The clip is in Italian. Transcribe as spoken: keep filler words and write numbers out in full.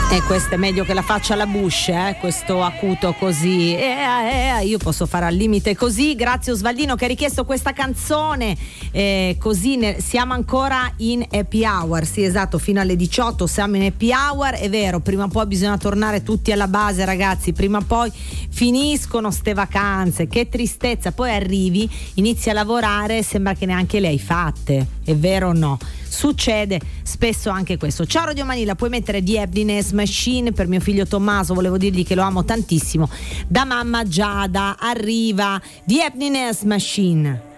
E questo è meglio che la faccia alla Bush, eh? Questo acuto così. Eh, eh, io posso fare al limite così. Grazie Osvaldino che ha richiesto questa canzone. Eh, così ne, siamo ancora in happy hour. Sì, esatto, fino alle diciotto siamo in happy hour. È vero, prima o poi bisogna tornare tutti alla base, ragazzi. Prima o poi finiscono ste vacanze. Che tristezza. Poi arrivi, inizi a lavorare, sembra che neanche le hai fatte. È vero o no? Succede spesso anche questo. Ciao Radio Manila, puoi mettere The Happiness Machine per mio figlio Tommaso, volevo dirgli che lo amo tantissimo. Da mamma Giada arriva The Happiness Machine.